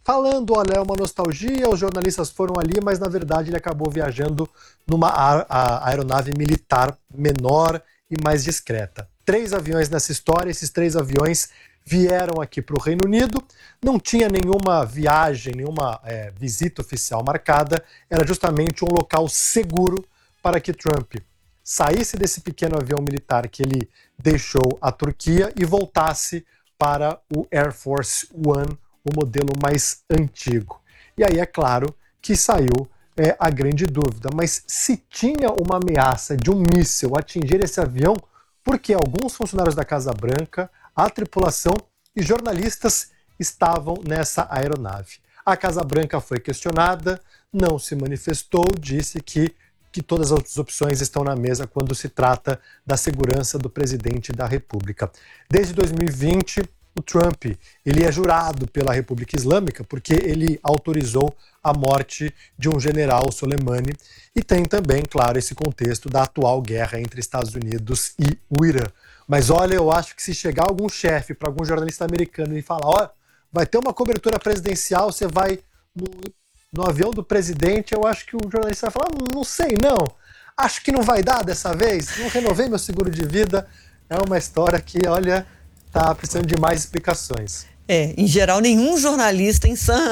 falando, olha, é uma nostalgia, os jornalistas foram ali, mas na verdade ele acabou viajando numa aeronave militar menor e mais discreta. 3 aviões nessa história, esses 3 aviões vieram aqui para o Reino Unido, não tinha nenhuma viagem, nenhuma visita oficial marcada, era justamente um local seguro para que Trump saísse desse pequeno avião militar que ele deixou à Turquia e voltasse para o Air Force One, o modelo mais antigo. E aí é claro que saiu a grande dúvida, mas se tinha uma ameaça de um míssil atingir esse avião, porque alguns funcionários da Casa Branca, a tripulação e jornalistas estavam nessa aeronave. A Casa Branca foi questionada, não se manifestou, disse que todas as opções estão na mesa quando se trata da segurança do presidente da República. Desde 2020, o Trump ele é jurado pela República Islâmica porque ele autorizou a morte de um general Soleimani e tem também, claro, esse contexto da atual guerra entre Estados Unidos e o Irã. Mas olha, eu acho que se chegar algum chefe para algum jornalista americano e falar, ó, vai ter uma cobertura presidencial, você vai no avião do presidente, eu acho que o jornalista vai falar, não sei não, acho que não vai dar dessa vez, não renovei meu seguro de vida. É uma história que, olha, tá precisando de mais explicações. Em geral, nenhum jornalista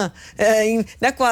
com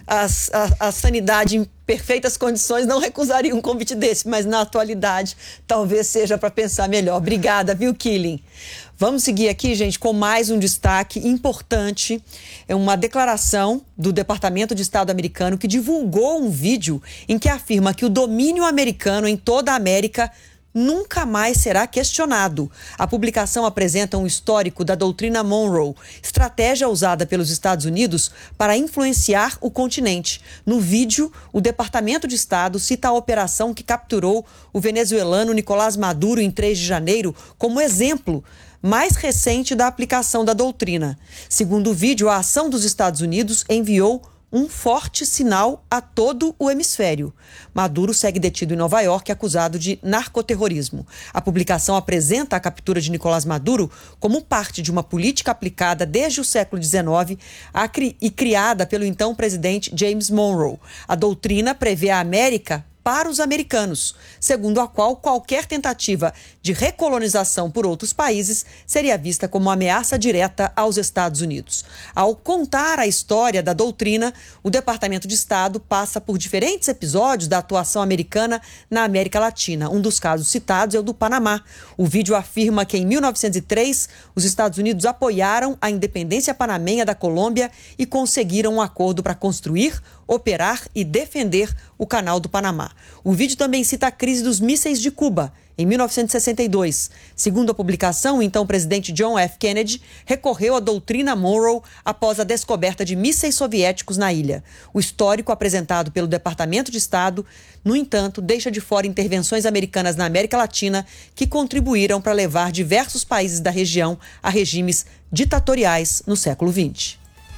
a sanidade em perfeitas condições não recusaria um convite desse, mas na atualidade talvez seja para pensar melhor. Obrigada, viu, Killing? Vamos seguir aqui, gente, com mais um destaque importante. É uma declaração do Departamento de Estado americano que divulgou um vídeo em que afirma que o domínio americano em toda a América nunca mais será questionado. A publicação apresenta um histórico da doutrina Monroe, estratégia usada pelos Estados Unidos para influenciar o continente. No vídeo, o Departamento de Estado cita a operação que capturou o venezuelano Nicolás Maduro em 3 de janeiro como exemplo mais recente da aplicação da doutrina. Segundo o vídeo, a ação dos Estados Unidos enviou um forte sinal a todo o hemisfério. Maduro segue detido em Nova York, acusado de narcoterrorismo. A publicação apresenta a captura de Nicolás Maduro como parte de uma política aplicada desde o século XIX e criada pelo então presidente James Monroe. A doutrina prevê a América para os americanos, segundo a qual qualquer tentativa de recolonização por outros países seria vista como uma ameaça direta aos Estados Unidos. Ao contar a história da doutrina, o Departamento de Estado passa por diferentes episódios da atuação americana na América Latina. Um dos casos citados é o do Panamá. O vídeo afirma que em 1903 os Estados Unidos apoiaram a independência panamenha da Colômbia e conseguiram um acordo para construir, operar e defender o Canal do Panamá. O vídeo também cita a crise dos mísseis de Cuba, em 1962. Segundo a publicação, o então presidente John F. Kennedy recorreu à doutrina Monroe após a descoberta de mísseis soviéticos na ilha. O histórico apresentado pelo Departamento de Estado, no entanto, deixa de fora intervenções americanas na América Latina que contribuíram para levar diversos países da região a regimes ditatoriais no século XX.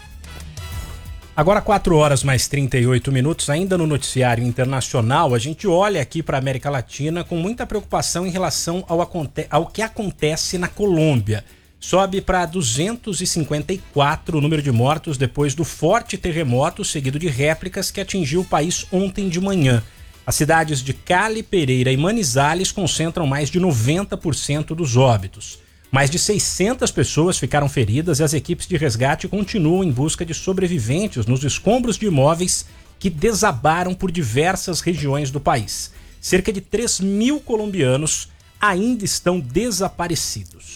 Agora 4 horas mais 38 minutos, ainda no noticiário internacional, a gente olha aqui para a América Latina com muita preocupação em relação ao que acontece na Colômbia. Sobe para 254 o número de mortos depois do forte terremoto seguido de réplicas que atingiu o país ontem de manhã. As cidades de Cali, Pereira e Manizales concentram mais de 90% dos óbitos. Mais de 600 pessoas ficaram feridas e as equipes de resgate continuam em busca de sobreviventes nos escombros de imóveis que desabaram por diversas regiões do país. Cerca de 3.000 colombianos ainda estão desaparecidos.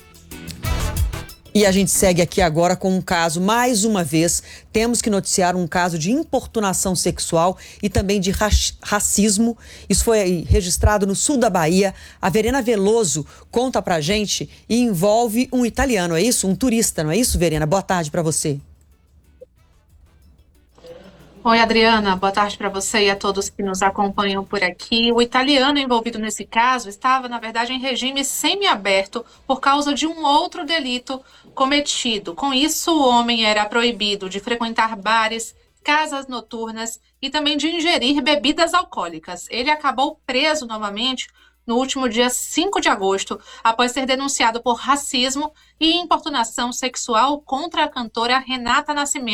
E a gente segue aqui agora com um caso, mais uma vez, temos que noticiar um caso de importunação sexual e também de racismo. Isso foi registrado no sul da Bahia. A Verena Veloso conta pra gente e envolve um italiano, é isso? Um turista, não é isso, Verena? Boa tarde pra você. Oi, Adriana, boa tarde para você e a todos que nos acompanham por aqui. O italiano envolvido nesse caso estava, na verdade, em regime semiaberto por causa de um outro delito cometido. Com isso, o homem era proibido de frequentar bares, casas noturnas e também de ingerir bebidas alcoólicas. Ele acabou preso novamente no último dia 5 de agosto, após ser denunciado por racismo e importunação sexual contra a cantora Renata Nascimento.